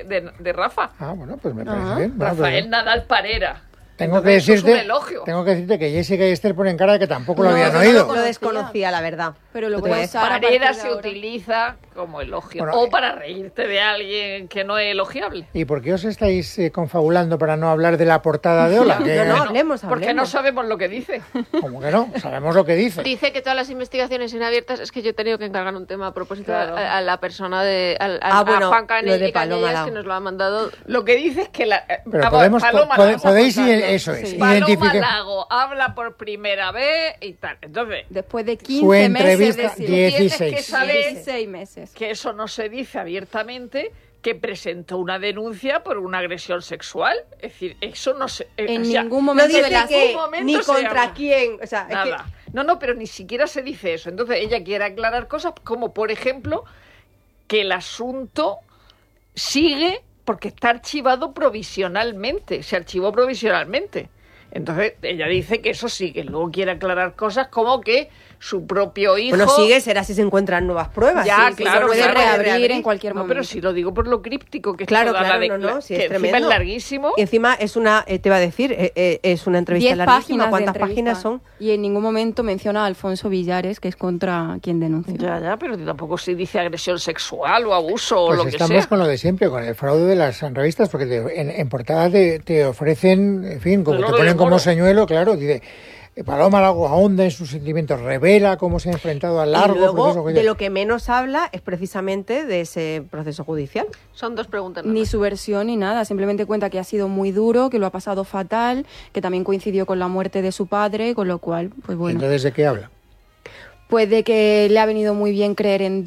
Speaker 3: de Rafa.
Speaker 1: Ah, bueno, pues me parece bien. Bueno,
Speaker 3: Rafael
Speaker 1: pues,
Speaker 3: Nadal Parera.
Speaker 1: tengo que
Speaker 3: Entonces, eso es un
Speaker 1: decirte,
Speaker 3: elogio.
Speaker 1: tengo que decirte que Jessica y Esther ponen cara de que tampoco lo
Speaker 2: No,
Speaker 1: habían
Speaker 2: yo no
Speaker 1: oído.
Speaker 5: Lo desconocía, la verdad.
Speaker 2: Pero lo
Speaker 5: No te
Speaker 2: voy a
Speaker 5: voy a
Speaker 2: usar a partir
Speaker 3: Parera
Speaker 2: de
Speaker 3: se
Speaker 2: ahora.
Speaker 3: utiliza como elogio.
Speaker 1: Bueno,
Speaker 3: o para reírte de alguien que no es elogiable.
Speaker 1: ¿Y por qué os estáis confabulando para no hablar de la portada de Ola? Que-
Speaker 5: No, hablemos.
Speaker 3: Porque no sabemos lo que dice.
Speaker 1: Como que no, sabemos lo que dice.
Speaker 4: Dice que todas las investigaciones son abiertas. Es que yo he tenido que encargar un tema a propósito
Speaker 3: Claro.
Speaker 4: a la persona
Speaker 5: Ah, bueno,
Speaker 4: a Juan
Speaker 5: lo de
Speaker 4: Cañellas,
Speaker 5: Paloma
Speaker 4: que nos lo ha mandado.
Speaker 3: Lo que dice es que
Speaker 1: Pero podemos, podéis eso es,
Speaker 3: Paloma
Speaker 1: identificar
Speaker 3: Lago habla por primera vez y tal. Entonces,
Speaker 2: Después de
Speaker 1: su
Speaker 2: 15 meses
Speaker 1: entrevista
Speaker 2: de
Speaker 1: 16.
Speaker 3: Tienes que saber
Speaker 2: 16 meses.
Speaker 3: que eso no se dice abiertamente, que presentó una denuncia por una agresión sexual. Es decir, eso no se...
Speaker 2: En
Speaker 3: o sea,
Speaker 2: ningún
Speaker 5: No
Speaker 2: momento
Speaker 5: dice
Speaker 2: de las...
Speaker 5: que
Speaker 3: momento
Speaker 5: ni
Speaker 3: se
Speaker 5: contra
Speaker 3: llama.
Speaker 5: quién. O sea, es que-
Speaker 3: Nada. No, pero ni siquiera se dice eso. Entonces ella quiere aclarar cosas como, por ejemplo, que el asunto sigue porque está archivado provisionalmente. Se archivó provisionalmente. Entonces ella dice que eso sigue. Luego quiere aclarar cosas como que su propio hijo...
Speaker 5: Bueno, sigue, será si se encuentran nuevas pruebas.
Speaker 3: Ya,
Speaker 5: Sí,
Speaker 3: claro,
Speaker 5: se puede
Speaker 3: claro.
Speaker 2: reabrir en cualquier
Speaker 3: No,
Speaker 2: momento.
Speaker 3: pero si lo digo por lo críptico que es
Speaker 5: Claro,
Speaker 3: toda
Speaker 5: claro,
Speaker 3: la
Speaker 5: no, sí,
Speaker 3: que
Speaker 5: es
Speaker 3: encima
Speaker 5: tremendo.
Speaker 3: es larguísimo.
Speaker 5: Y encima es una, te iba a decir, es una entrevista
Speaker 2: 10
Speaker 5: larguísima.
Speaker 2: páginas de
Speaker 5: ¿Cuántas
Speaker 2: entrevista.
Speaker 5: páginas son?
Speaker 2: Y en ningún momento menciona a Alfonso Villares, que es contra quien denuncia.
Speaker 3: Ya, pero tampoco se dice agresión sexual o abuso o
Speaker 1: Pues
Speaker 3: lo que
Speaker 1: estamos
Speaker 3: sea.
Speaker 1: con lo de siempre, con el fraude de las revistas, porque en portada te ofrecen, en fin, como
Speaker 3: El
Speaker 1: te
Speaker 3: oro y
Speaker 1: ponen
Speaker 3: el
Speaker 1: como
Speaker 3: moro.
Speaker 1: señuelo, claro, dice, Paloma Lago ahonda en sus sentimientos, revela cómo se ha enfrentado al largo
Speaker 5: Y luego,
Speaker 1: proceso judicial.
Speaker 5: de lo que menos habla es precisamente de ese proceso judicial.
Speaker 4: Son dos preguntas. nada
Speaker 2: Ni
Speaker 4: más.
Speaker 2: su versión ni nada, simplemente cuenta que ha sido muy duro, que lo ha pasado fatal, que también coincidió con la muerte de su padre, con lo cual, pues bueno,
Speaker 1: Entonces, ¿de qué habla?
Speaker 2: pues de que le ha venido muy bien creer en